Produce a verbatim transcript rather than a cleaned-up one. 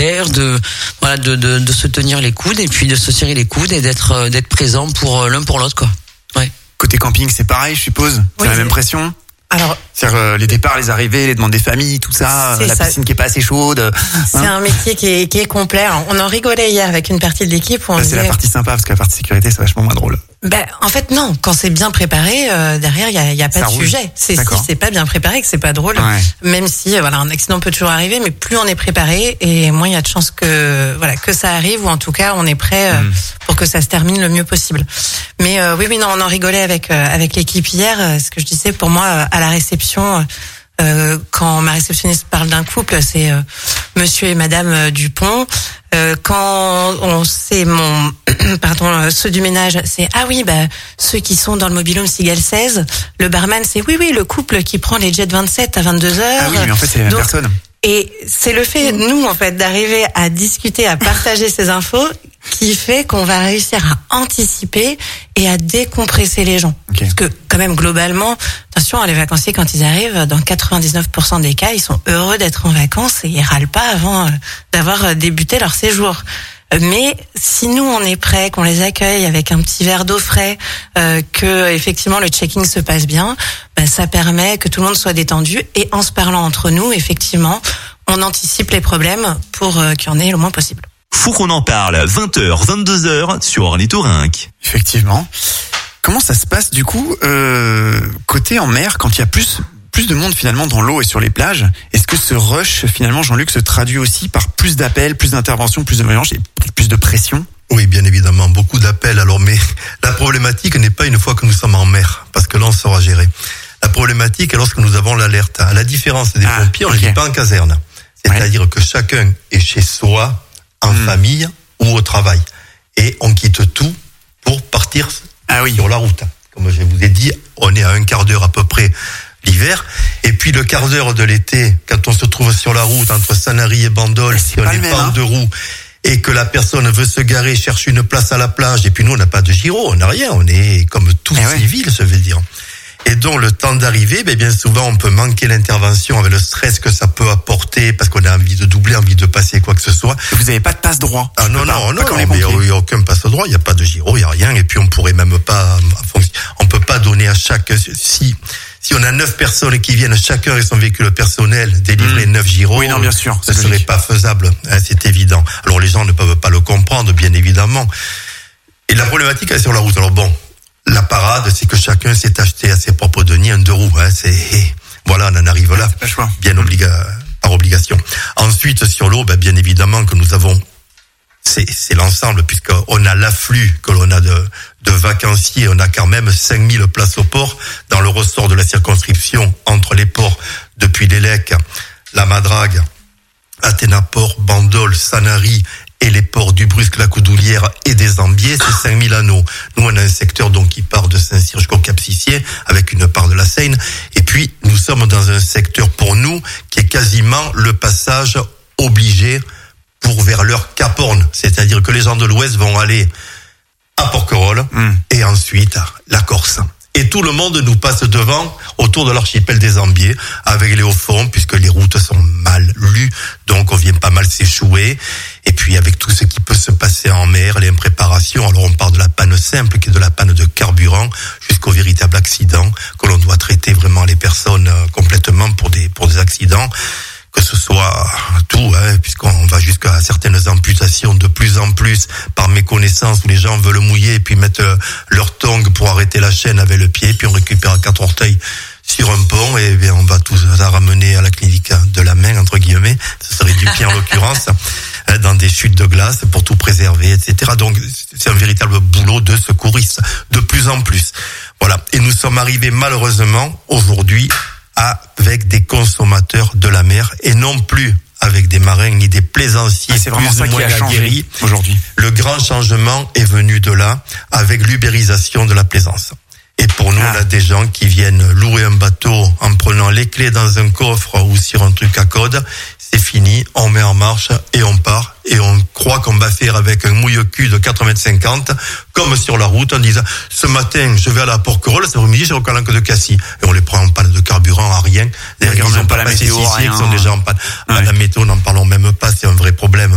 solidaire, de voilà, de, de de se tenir les coudes et puis de se serrer les coudes et d'être d'être présent pour l'un pour l'autre, quoi. Ouais. Côté camping, c'est pareil, je suppose. C'est oui, la c'est... même pression. Alors, c'est-à-dire euh, les départs, les arrivées, les demandes des familles, tout ça, la ça. piscine qui est pas assez chaude. Hein. C'est un métier qui est, qui est complet. Alors, on en rigolait hier avec une partie de l'équipe. Où on bah, c'est disait... la partie sympa parce que la partie sécurité, c'est vachement moins drôle. Ben, en fait, non. Quand c'est bien préparé, euh, derrière, il y a, y a pas ça de roule. sujet. C'est D'accord. si c'est pas bien préparé que c'est pas drôle. Ouais. Même si, voilà, un accident peut toujours arriver, mais plus on est préparé et moins il y a de chances que, voilà, que ça arrive ou en tout cas, on est prêt euh, mm. pour que ça se termine le mieux possible. Mais euh, oui, oui, non, on en rigolait avec euh, avec l'équipe hier. Euh, ce que je disais, pour moi, euh, à la réception. Euh, quand ma réceptionniste parle d'un couple, c'est euh, Monsieur et Madame euh, Dupont. Euh, quand on c'est mon pardon euh, ceux du ménage, c'est ah oui bah ceux qui sont dans le mobil-home Sigal seize. Le barman, c'est oui oui le couple qui prend les Jet vingt-sept à vingt-deux heures. Ah oui, mais en fait c'est la Donc, personne. Et c'est le fait, nous, en fait, d'arriver à discuter, à partager ces infos qui fait qu'on va réussir à anticiper et à décompresser les gens. Okay. Parce que, quand même, globalement, attention, les vacanciers, quand ils arrivent, dans quatre-vingt-dix-neuf pour cent des cas, ils sont heureux d'être en vacances et ils râlent pas avant d'avoir débuté leur séjour. Mais si nous on est prêts, qu'on les accueille avec un petit verre d'eau frais, euh, que effectivement le check-in se passe bien, bah, ça permet que tout le monde soit détendu et en se parlant entre nous, effectivement, on anticipe les problèmes pour euh, qu'il y en ait le moins possible. Faut qu'on en parle. vingt heures, vingt-deux heures sur Orly-Tourinques. Effectivement. Comment ça se passe du coup euh, côté en mer quand il y a plus plus de monde finalement dans l'eau et sur les plages? Est-ce que ce rush finalement, Jean-Luc, se traduit aussi par plus d'appels, plus d'interventions, plus de voyages et peut-être plus de pression? Oui, bien évidemment, beaucoup d'appels. Alors, mais la problématique n'est pas une fois que nous sommes en mer, parce que là, on saura gérer. La problématique est lorsque nous avons l'alerte. À la différence des ah, pompiers, on ne okay. vit pas en caserne. C'est-à-dire ouais. que chacun est chez soi, en mmh. famille ou au travail. Et on quitte tout pour partir ah oui. sur la route. Comme je vous ai dit, on est à un quart d'heure à peu près l'hiver, et puis le quart d'heure de l'été, quand on se trouve sur la route entre Sanary et Bandol, si on n'est pas en deux roues, et que la personne veut se garer, cherche une place à la plage, et puis nous on n'a pas de gyro, on n'a rien, on est comme tous eh civils, ouais. ça veut dire. Et donc le temps d'arriver, ben bien souvent on peut manquer l'intervention avec le stress que ça peut apporter, parce qu'on a envie de doubler, envie de passer quoi que ce soit. Vous n'avez pas de passe droit? Ah non, non, non, non, mais il n'y a aucun passe droit, il n'y a pas de gyro, il n'y a rien, et puis on pourrait même pas, on peut pas donner à chaque, si, si on a neuf personnes qui viennent chacun avec son véhicule personnel délivrer mmh. neuf gyros, oui, non, bien sûr, ce serait pas faisable, hein, c'est évident. Alors les gens ne peuvent pas le comprendre, bien évidemment. Et la problématique est sur la route. Alors bon, la parade, c'est que chacun s'est acheté à ses propres deniers un deux roues. Hein, c'est voilà, on en arrive là, bien obliga- par obligation. Ensuite, sur l'eau, ben, bien évidemment que nous avons, c'est, c'est l'ensemble, puisqu'on a l'afflux que l'on a de, de vacanciers. On a quand même cinq mille places au port dans le ressort de la circonscription entre les ports depuis l'Élec, la Madrague, Athénaport, Bandol, Sanary et les ports du Brusque, la Coudoulière et des Ambiers, c'est cinq mille anneaux. Nous, on a un secteur donc qui part de Saint-Cyr jusqu'au Cap-Sicier, avec une part de la Seine. Et puis, nous sommes dans un secteur, pour nous, qui est quasiment le passage obligé pour vers leur Cap Horn. C'est-à-dire que les gens de l'Ouest vont aller à Porquerolles mmh. et ensuite à la Corse. Et tout le monde nous passe devant autour de l'archipel des Ambiers avec les hauts fonds, puisque les routes sont mal lues, donc on vient pas mal s'échouer. Et puis avec tout ce qui peut se passer en mer, les impréparations, alors on part de la panne simple, qui est de la panne de carburant, jusqu'au véritable accident, que l'on doit traiter vraiment les personnes complètement pour des pour des accidents. Que ce soit tout, hein, puisqu'on va jusqu'à certaines amputations de plus en plus par méconnaissance, où les gens veulent mouiller et puis mettre leur tongue pour arrêter la chaîne avec le pied, puis on récupère quatre orteils sur un pont, et bien on va tout ça ramener à la clinique de la main, entre guillemets, ce serait du pied en l'occurrence, dans des chutes de glace pour tout préserver, et cetera. Donc c'est un véritable boulot de secouriste, de plus en plus. Voilà. Et nous sommes arrivés malheureusement aujourd'hui avec des consommateurs de la mer et non plus avec des marins ni des plaisanciers. Ah, c'est vraiment ça qui a changé aujourd'hui. Le grand changement est venu de là, avec l'ubérisation de la plaisance. Et pour nous, ah. on a des gens qui viennent louer un bateau en prenant les clés dans un coffre ou sur un truc à code. C'est fini, on met en marche et on part. Et on croit qu'on va faire avec un mouille-cul de quatre mètres cinquante, comme sur la route, en disant, ce matin, je vais à la Porquerolles, cet après-midi, j'ai au Calanque de Cassis. Et on les prend en panne de carburant à rien. Ils n'ont pas la météo, rien. Ils sont déjà en panne. Ouais. La météo, n'en parlons même pas, c'est un vrai problème.